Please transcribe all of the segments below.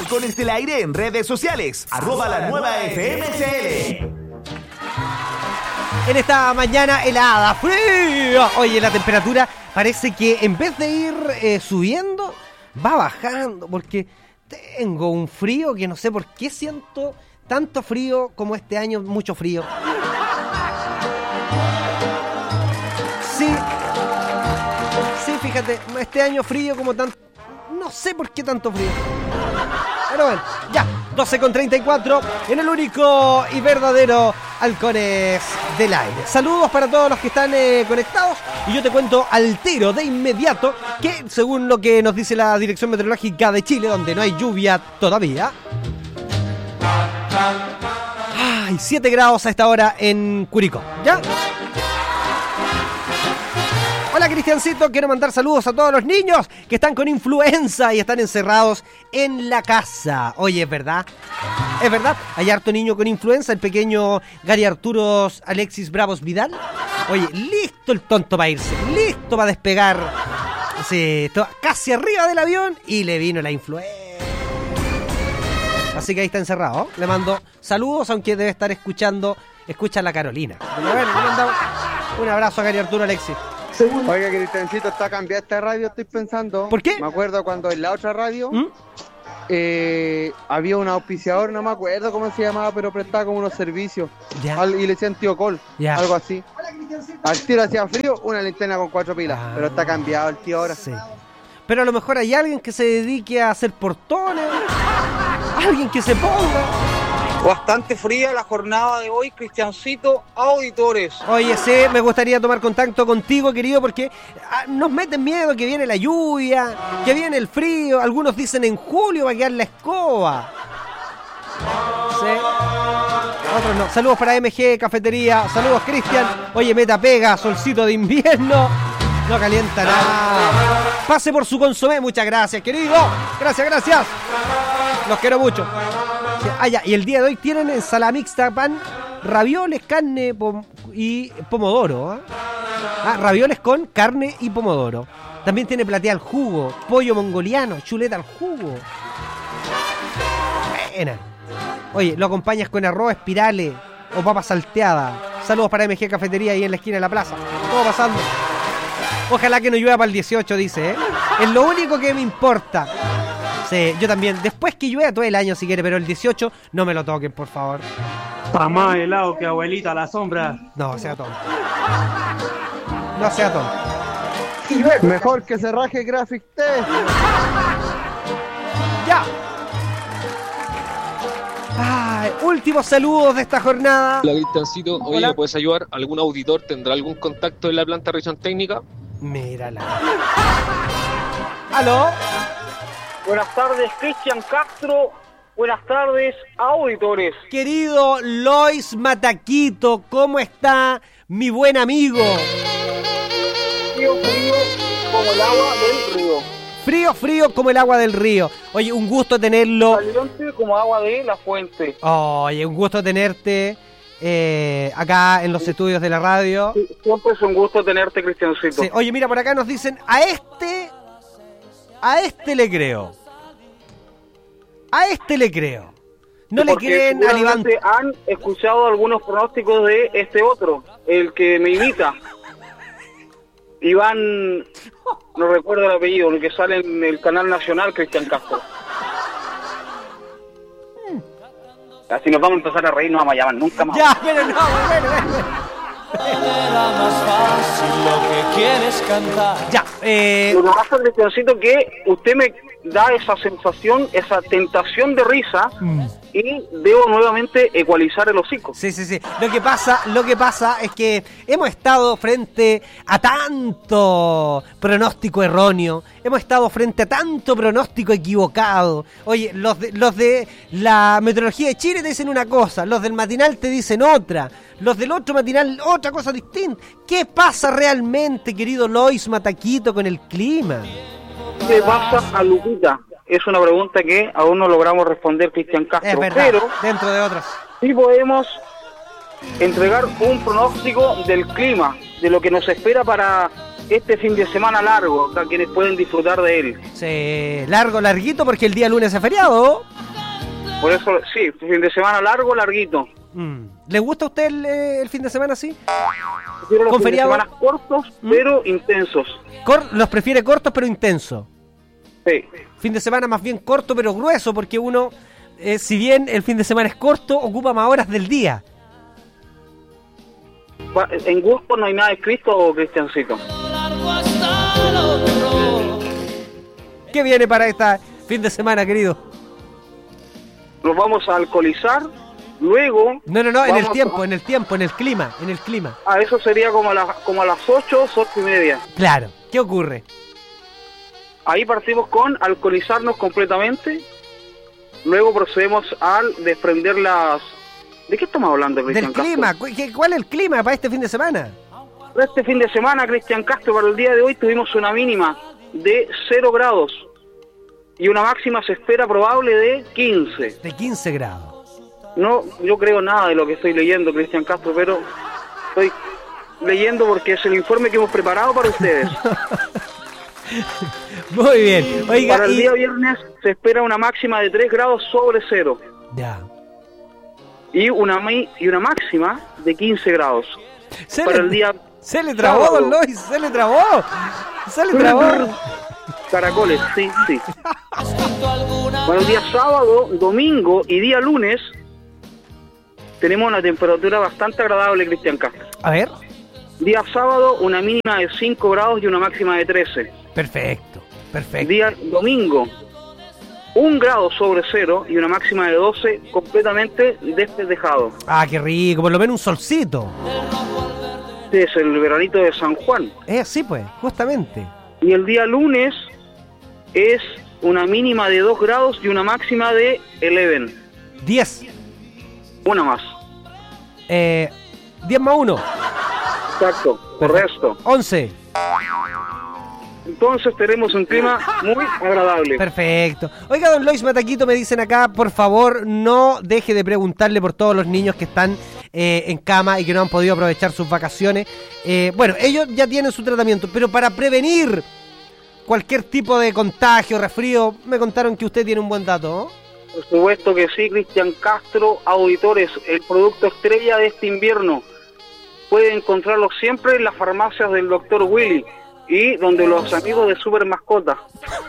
Halcones del Aire en redes sociales. @lanuevafmcl. En esta mañana helada, fría. Oye, la temperatura parece que en vez de ir subiendo, va bajando. Porque tengo un frío que no sé por qué siento tanto frío como este año, mucho frío. Sí, fíjate, este año frío como tanto. No sé por qué tanto frío. Pero bueno, ya, 12:34 en el único y verdadero Halcones del Aire. Saludos para todos los que están conectados. Y yo te cuento al tiro de inmediato que, según lo que nos dice la Dirección Meteorológica de Chile, donde no hay lluvia todavía, hay 7 grados a esta hora en Curicó. ¿Ya? Hola, Cristiancito, quiero mandar saludos a todos los niños que están con influenza y están encerrados en la casa. Oye, ¿es verdad? ¿Es verdad? Hay harto niño con influenza, el pequeño Gary Arturos Alexis Bravos Vidal. Oye, listo el tonto para irse, listo para despegar. Sí, casi arriba del avión y le vino la influenza. Así que ahí está encerrado. Le mando saludos, aunque debe estar escucha a la Carolina. Pero bueno, le mando un abrazo a Gary Arturo Alexis. Oiga, Cristiancito, está cambiada esta radio, estoy pensando. ¿Por qué? Me acuerdo cuando en la otra radio había un auspiciador, no me acuerdo cómo se llamaba, pero prestaba como unos servicios. Ya. Y le decían Tío Col, algo así. Al tiro hacía frío, una linterna con 4 pilas. Pero está cambiado el tío ahora. Sí. Pero a lo mejor hay alguien que se dedique a hacer portones. Alguien que se ponga. Bastante fría la jornada de hoy, Cristiancito, auditores. Oye, sí, me gustaría tomar contacto contigo, querido, porque nos meten miedo que viene la lluvia, que viene el frío. Algunos dicen en julio va a quedar la escoba. Sí. Otros no. Saludos para MG Cafetería. Saludos, Cristian. Oye, meta pega, solcito de invierno. No calienta nada. Pase por su consomé. Muchas gracias, querido. Gracias. Los quiero mucho. Ya. Y el día de hoy tienen ensalada mixta, pan, ravioles, carne y pomodoro. Ravioles con carne y pomodoro. También tiene platea al jugo, pollo mongoliano, chuleta al jugo. Buena. Oye, lo acompañas con arroz, espirales o papa salteada. Saludos para MG Cafetería ahí en la esquina de la plaza. Todo pasando. Ojalá que no llueva para el 18, dice, Es lo único que me importa. Sí, yo también. Después que llueva todo el año si quiere, pero el 18 no me lo toquen, por favor. Está más helado que abuelita a la sombra. No sea tonto. No sea tonto. Mejor que se raje Graphic Test. Ya. Ay, últimos saludos de esta jornada. Hola, Cristiancito. Oye, Hola. ¿me puedes ayudar? ¿Algún auditor tendrá algún contacto en la planta de revisión técnica? Mírala. ¿Aló? Buenas tardes, Cristian Castro. Buenas tardes, auditores. Querido Lois Mataquito, ¿cómo está mi buen amigo? Frío como el agua del río. Frío como el agua del río. Oye, un gusto tenerlo. Caliente como agua de la fuente. Oye, un gusto tenerte acá en los estudios de la radio. Sí, siempre es un gusto tenerte, Cristiancito. Sí. Oye, mira, por acá nos dicen, a este le creo. A este le creo. No le creen al Iván. Han escuchado algunos pronósticos de este otro, el que me imita. Iván, no recuerdo el apellido, el que sale en el canal nacional, Cristian Castro. Así nos vamos a empezar a reír, no vamos a llamar nunca más. Ya, pero no, bueno. Era más fácil lo que quieres cantar. Ya, Lo que pasa, Cristiancito, que usted me da esa sensación, esa tentación de risa y debo nuevamente ecualizar el hocico. Sí. Lo que pasa es que hemos estado frente a tanto pronóstico erróneo, hemos estado frente a tanto pronóstico equivocado. Oye, los de la Meteorología de Chile te dicen una cosa, los del matinal te dicen otra, los del otro matinal otra cosa distinta. ¿Qué pasa realmente, querido Lois Mataquito, con el clima? ¿Qué pasa a Lupita? Es una pregunta que aún no logramos responder, Cristian Castro. Es verdad, pero dentro de otras. sí podemos entregar un pronóstico del clima, de lo que nos espera para este fin de semana largo, a quienes pueden disfrutar de él. Sí, larguito, porque el día lunes es feriado. Por eso, sí, fin de semana largo, larguito. ¿Le gusta a usted el fin de semana así? Prefiero los ¿Con fines de feriado? semana cortos, pero intensos. Los prefiere cortos pero intensos. Sí. Fin de semana más bien corto pero grueso, porque uno, si bien el fin de semana es corto, ocupa más horas del día. En gusto no hay nada escrito, Cristiancito. ¿Qué viene para este fin de semana, querido? Nos vamos a alcoholizar, luego... No, en vamos en el clima. Ah, eso sería como a las 8, 8:30. Claro, ¿qué ocurre? Ahí partimos con alcoholizarnos completamente, luego procedemos al desprender las... ¿De qué estamos hablando, Cristian Del clima. ¿Cuál es el clima para este fin de semana? Para este fin de semana, Cristian Castro, para el día de hoy tuvimos una mínima de 0 grados y una máxima se espera probable de 15. De 15 grados. No, yo creo nada de lo que estoy leyendo, Cristian Castro, pero estoy leyendo porque es el informe que hemos preparado para ustedes. Muy bien. Oiga, para el día viernes se espera una máxima de 3 grados sobre 0. Ya. Y una máxima de 15 grados. El día se le trabó, sábado. don Lois, se le trabó. Caracoles, sí. Para el día sábado, domingo y día lunes tenemos una temperatura bastante agradable, Cristian Castro. A ver. Día sábado, una mínima de 5 grados y una máxima de 13. Perfecto. Día domingo, 1 grado sobre 0 y una máxima de 12, completamente despejado. Ah, qué rico, por lo menos un solcito. Este es el veranito de San Juan. Sí, pues, justamente. Y el día lunes es una mínima de 2 grados y una máxima de 11. 10. Una más. 10 más 1. Exacto, correcto. 11. Entonces tenemos un clima muy agradable. Perfecto. Oiga, don Lois Mataquito, me dicen acá, por favor, no deje de preguntarle por todos los niños que están en cama y que no han podido aprovechar sus vacaciones. Bueno, ellos ya tienen su tratamiento, pero para prevenir cualquier tipo de contagio, resfrío, me contaron que usted tiene un buen dato, ¿no? Por supuesto que sí, Cristian Castro, auditores, el producto estrella de este invierno. Puede encontrarlo siempre en las farmacias del Dr. Willy y donde los amigos de Super Mascota.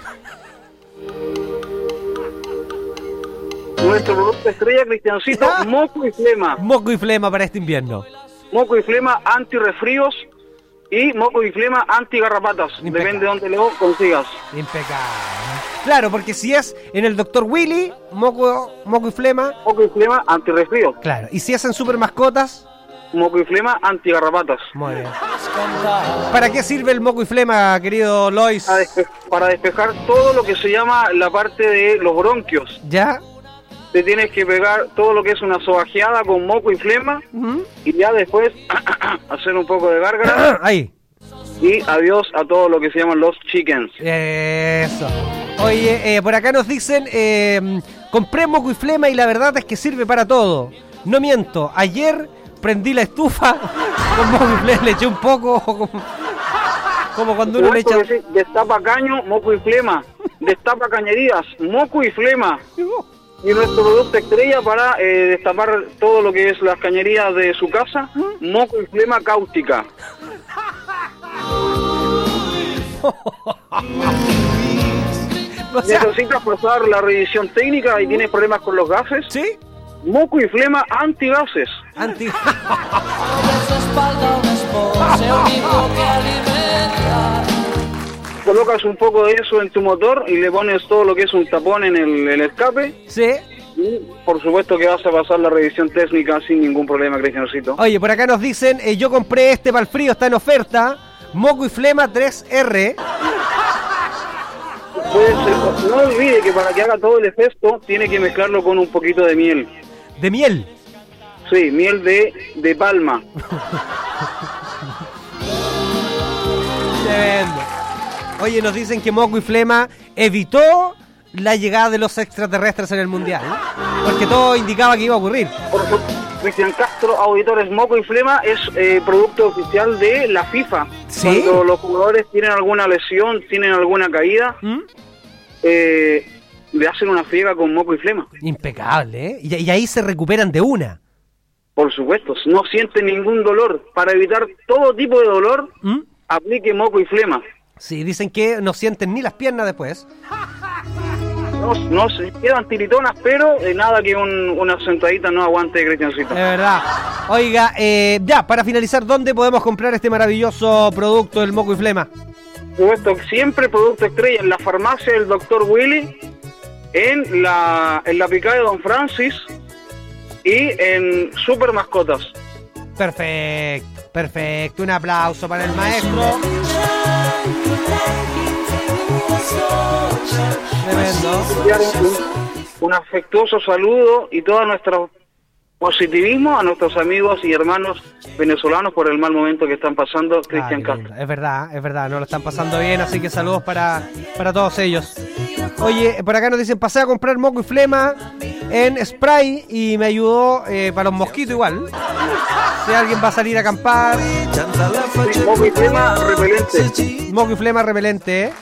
Nuestro producto estrella, Cristiancito, moco y flema. Moco y flema para este invierno. Moco y flema anti-resfríos y moco y flema anti-garrapatas. Depende de dónde lo consigas. Impecable. Claro, porque si es en el Dr. Willy, moco y flema. Moco y flema anti-resfríos. Claro, y si es en Super Mascotas, moco y flema anti-garrapatas. Muy bien. ¿Para qué sirve el moco y flema, querido Lois? Para despejar todo lo que se llama la parte de los bronquios. ¿Ya? Te tienes que pegar todo lo que es una sobajeada con moco y flema y ya después hacer un poco de gárgara. Ahí. Y adiós a todo lo que se llaman los chickens. Eso. Oye, por acá nos dicen, compré moco y flema y la verdad es que sirve para todo. No miento, ayer prendí la estufa con moco y flema, le eché un poco como cuando uno le echa... Destapa caño, moco y flema. Destapa cañerías, moco y flema. Y nuestro producto estrella para destapar todo lo que es las cañerías de su casa, moco y flema cáustica. ¿Necesitas pasar la revisión técnica y tienes problemas con los gases? Sí. Moco y flema antigases. Colocas un poco de eso en tu motor y le pones todo lo que es un tapón en el escape. Sí. Y por supuesto que vas a pasar la revisión técnica sin ningún problema, Cristiancito. Oye, por acá nos dicen, yo compré este para el frío, está en oferta. Moco y flema 3R. No olvide que para que haga todo el efecto tiene que mezclarlo con un poquito de miel. ¿De miel? Sí, miel de palma. Tremendo. Oye, nos dicen que moco y flema evitó la llegada de los extraterrestres en el mundial, ¿no? Porque todo indicaba que iba a ocurrir. Cristian Castro, auditores, moco y flema es producto oficial de la FIFA. ¿Sí? Cuando los jugadores tienen alguna lesión, tienen alguna caída, le hacen una friega con moco y flema. Impecable, ¿eh? Y ahí se recuperan de una. Por supuesto, no sienten ningún dolor. Para evitar todo tipo de dolor, aplique moco y flema. Sí, dicen que no sienten ni las piernas después. No se quedan tiritonas, pero nada que una sentadita no aguante, Cristiancito. Es verdad. Oiga, ya, para finalizar, ¿dónde podemos comprar este maravilloso producto del moco y flema? Por supuesto, siempre producto estrella en la farmacia del Dr. Willy, en la picada de Don Francis y en Super Mascotas. Perfecto. Un aplauso para el maestro. Tremendo. Un afectuoso saludo y todo nuestro positivismo a nuestros amigos y hermanos venezolanos por el mal momento que están pasando, Cristian Castro. Es verdad, no lo están pasando bien, así que saludos para todos ellos. Oye, por acá nos dicen, pasé a comprar moco y flema en spray y me ayudó para los mosquitos igual. Si alguien va a salir a acampar. Sí, moco y flema repelente. Moco y flema repelente, ¿eh?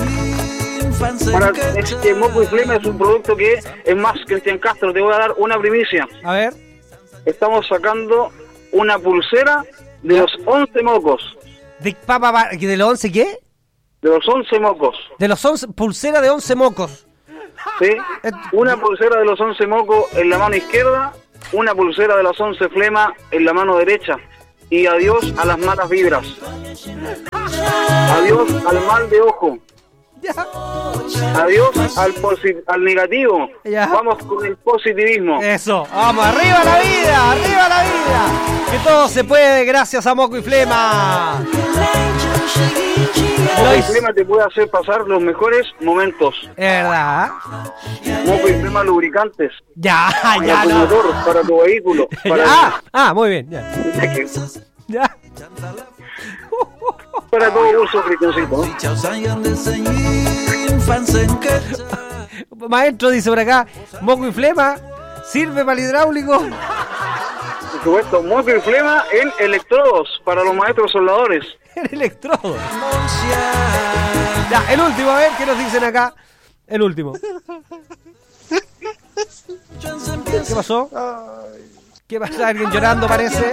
Moco y flema es un producto que, es más, Cristian Castro, te voy a dar una primicia. A ver. Estamos sacando una pulsera de los 11 mocos. ¿De los 11 qué? De los 11 mocos. De los 11, pulsera de 11 mocos. Sí, una pulsera de los 11 mocos en la mano izquierda, una pulsera de los 11 flema en la mano derecha. Y adiós a las malas vibras. Adiós al mal de ojo. Ya. Adiós al negativo. Ya. Vamos con el positivismo. Eso, vamos, arriba la vida. Que todo se puede gracias a moco y flema. Moco y flema te puede hacer pasar los mejores momentos. Es verdad. Moco y flema lubricantes. Ya, Para tu motor, para tu vehículo. Muy bien, ya. Para todo uso, Cristiancito. Maestro, dice por acá, moco y flema, ¿sirve para el hidráulico? Por supuesto, moco y flema en electrodos, para los maestros soldadores. En electrodos. Ya, el último, a ver, ¿qué nos dicen acá? El último. ¿Qué pasó? ¿Qué pasa? ¿Alguien llorando parece?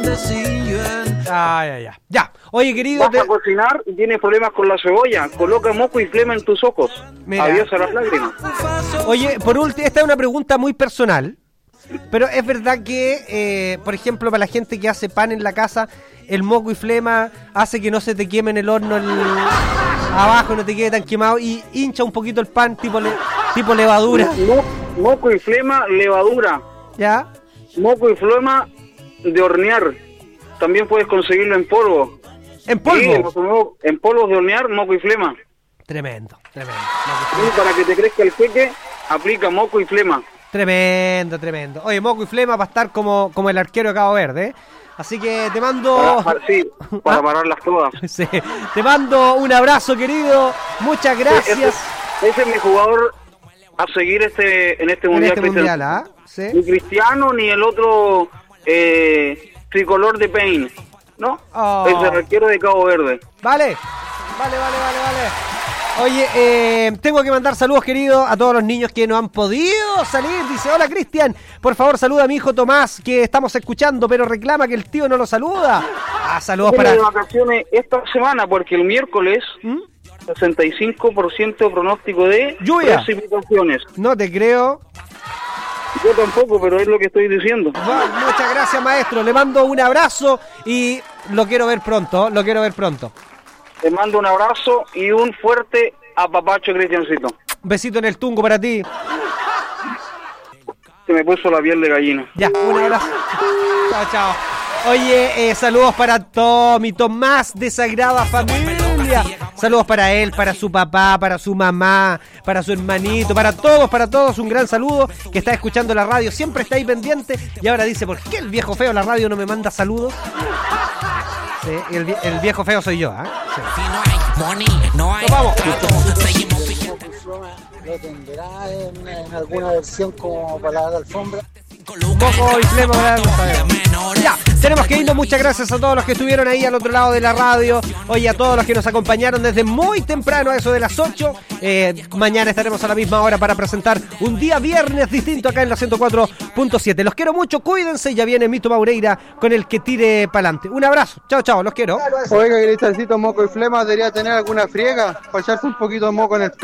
Ya. Oye, querido... Vas a cocinar y tienes problemas con la cebolla. Coloca moco y flema en tus ojos. Mira. Adiós a las lágrimas. Oye, por último, esta es una pregunta muy personal. Pero es verdad que, por ejemplo, para la gente que hace pan en la casa, el moco y flema hace que no se te queme en el horno abajo, no te quede tan quemado y hincha un poquito el pan tipo levadura. Moco y flema, levadura. ¿Ya? Moco y flema de hornear. También puedes conseguirlo en polvo. ¿En polvo? En polvos de hornear, moco y flema. Tremendo. Y para que te crezca el jeque, aplica moco y flema. Tremendo. Oye, moco y flema va a estar como el arquero de Cabo Verde, ¿eh? Así que te mando... Para pararlas todas. Sí. Te mando un abrazo, querido. Muchas gracias. Ese es mi jugador a seguir en este mundial. ¿Ah? ¿Sí? Ni Cristiano ni el otro tricolor de Pain, ¿no? Es el arquero de Cabo Verde. Vale. Oye, tengo que mandar saludos, querido, a todos los niños que no han podido salir. Dice, hola, Cristian, por favor saluda a mi hijo Tomás, que estamos escuchando, pero reclama que el tío no lo saluda. Saludos para... de vacaciones esta semana, porque el miércoles 65% pronóstico de lluvia, precipitaciones. No te creo. Yo tampoco, pero es lo que estoy diciendo. Muchas gracias, maestro. Le mando un abrazo y lo quiero ver pronto. Te mando un abrazo y un fuerte apapacho, Cristiancito. Besito en el tungo para ti. Se me puso la piel de gallina. Ya, un abrazo. Chao. Oye, saludos para Tomás de Sagrada Familia. Saludos para él, para su papá, para su mamá, para su hermanito, para todos, un gran saludo, que está escuchando la radio, siempre está ahí pendiente y ahora dice, ¿por qué el viejo feo la radio no me manda saludos? Sí, el viejo feo soy yo, ¿eh? Sí. Nos vamos. ¿Lo tendrá en alguna versión como para la alfombra? Un poco y flema, ya. Tenemos que irnos. Muchas gracias a todos los que estuvieron ahí al otro lado de la radio. Oye, a todos los que nos acompañaron desde muy temprano, a eso de las 8. Mañana estaremos a la misma hora para presentar un día viernes distinto acá en la 104.7. Los quiero mucho, cuídense. Ya viene Mito Maureira con el que tire pa'lante. Un abrazo. Chao, chao, los quiero. Oiga, Cristiancito, moco y flema, debería tener alguna friega para echarse un poquito de moco en el